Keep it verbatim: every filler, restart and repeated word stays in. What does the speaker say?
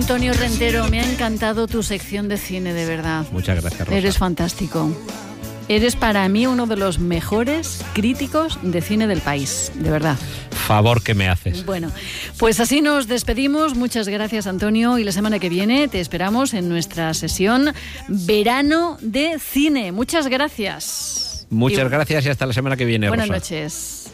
Antonio Rentero, me ha encantado tu sección de cine, de verdad. Muchas gracias, Rosa. Eres fantástico. Eres para mí uno de los mejores críticos de cine del país, de verdad. Favor que me haces. Bueno, pues así nos despedimos. Muchas gracias, Antonio. Y la semana que viene te esperamos en nuestra sesión Verano de Cine. Muchas gracias. Muchas y, gracias y hasta la semana que viene, buenas Rosa. Buenas noches.